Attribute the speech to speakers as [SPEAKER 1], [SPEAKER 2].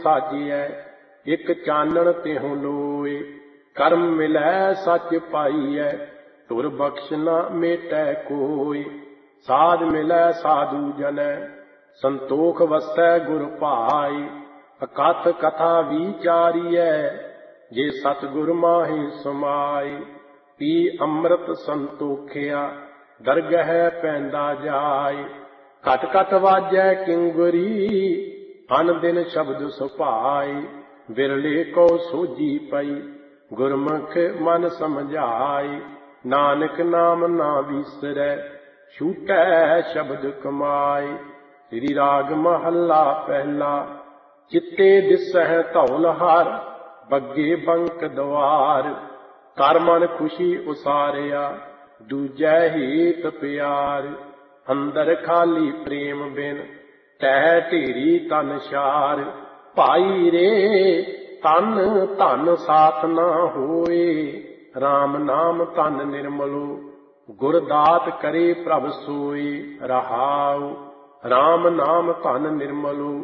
[SPEAKER 1] ਸਾਜੀਐ ਇਕ ਚਾਨਣ ਤਿਹੁ ਲੋਏ। ਕਰਮ ਮਿਲੈ ਸੱਚ ਪਾਈਐ ਧੁਰ ਬਖਸ਼ ਨਾ ਮੇਟੈ ਕੋਇ। ਸਾਧ ਮਿਲੈ ਸਾਧੂ ਜਨੈ ਸੰਤੋਖ ਵਸੈ ਗੁਰ ਭਾਈ। ਅਕਥ ਕਥਾ ਵਿਚਾਰੀਐ ਜੇ ਸਤਿਗੁਰ ਮਾਹਿ ਸਮਾਈ। ਪੀ ਅੰਮ੍ਰਿਤ ਸੰਤੋਖਿਆ ਦਰਗਹਿ ਪੈਂਦਾ ਜਾਇ। ਘਟ ਘਟ ਵਾਜੈ ਕਿੰਗਰੀ ਅਨ ਦਿਨ ਸ਼ਬਦ ਸੁਭਾਈ। ਵਿਰਲੇ ਕੋ ਸੋਝੀ ਪਈ ਗੁਰਮੁਖ ਮਨ ਸਮਝਾਈ। ਨਾਨਕ ਨਾਮ ਨਾ ਵਿਸਰੈ ਛੂਟੈ ਸ਼ਬਦ ਕਮਾਈ। ਸ੍ਰੀ ਰਾਗ ਮਹੱਲਾ ਪਹਿਲਾ। ਚਿੱਤੇ ਦਿਸਹਿ ਧੌਲ ਹਰ ਬੱਗੇ ਬੰਕ ਦਵਾਰ। ਕਰ ਮਨ ਖੁਸ਼ੀ ਉਸਾਰਿਆ ਦੂਜੈ ਹੀਤ ਪਿਆਰ। ਅੰਦਰ ਖਾਲੀ ਪ੍ਰੇਮ ਬਿਨ ਤਹਿ ਢੇਰੀ ਤਨ ਸ਼ਾਰ। ਭਾਈ ਰੇ ਤਨ ਧਨ ਸਾਥ ਨਾ ਹੋਏ। RAM ਨਾਮ ਧਨ ਨਿਰਮਲੋ ਗੁਰ ਦਾਤ ਕਰੇ ਪ੍ਰਭ ਸੋਈ। ਰਹਾਉ RAM ਨਾਮ ਧਨ ਨਿਰਮਲੋ